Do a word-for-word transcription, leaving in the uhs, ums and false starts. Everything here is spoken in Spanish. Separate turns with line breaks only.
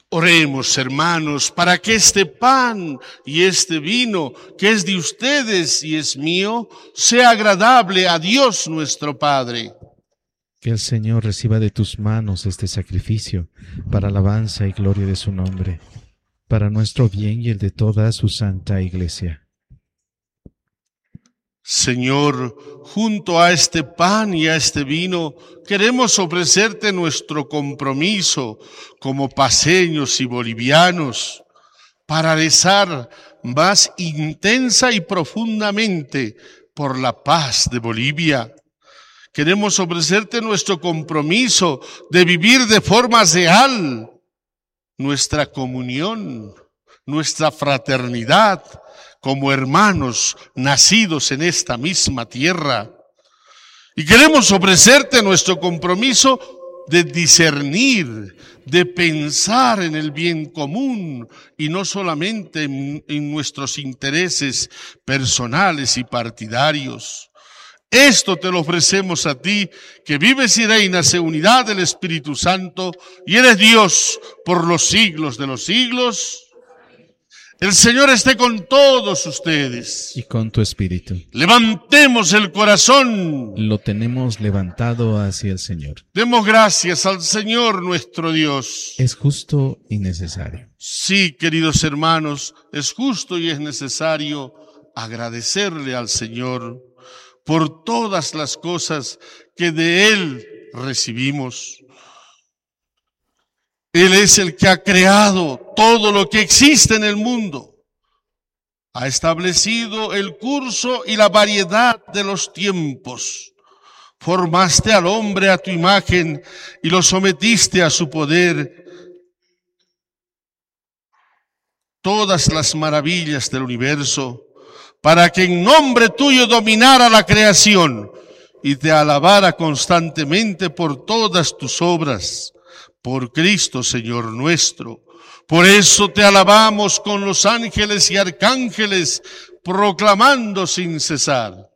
Oremos, hermanos, para que este pan y este vino, que es de ustedes y es mío, sea agradable a Dios nuestro Padre.
Que el Señor reciba de tus manos este sacrificio, para alabanza y gloria de su nombre, para nuestro bien y el de toda su santa Iglesia.
Señor, junto a este pan y a este vino, queremos ofrecerte nuestro compromiso como paceños y bolivianos para rezar más intensa y profundamente por la paz de Bolivia. Queremos ofrecerte nuestro compromiso de vivir de forma real nuestra comunión, nuestra fraternidad, como hermanos nacidos en esta misma tierra. Y queremos ofrecerte nuestro compromiso de discernir, de pensar en el bien común y no solamente en, en nuestros intereses personales y partidarios. Esto te lo ofrecemos a ti, que vives y reinas en unidad del Espíritu Santo y eres Dios por los siglos de los siglos. El Señor esté con todos ustedes.
Y con tu espíritu.
Levantemos el corazón.
Lo tenemos levantado hacia el Señor.
Demos gracias al Señor nuestro Dios.
Es justo y necesario.
Sí, queridos hermanos, es justo y es necesario agradecerle al Señor por todas las cosas que de Él recibimos. Él es el que ha creado todo lo que existe en el mundo. Ha establecido el curso y la variedad de los tiempos. Formaste al hombre a tu imagen y lo sometiste a su poder. Todas las maravillas del universo, para que en nombre tuyo dominara la creación y te alabara constantemente por todas tus obras. Por Cristo, Señor nuestro. Por eso te alabamos con los ángeles y arcángeles, proclamando sin cesar: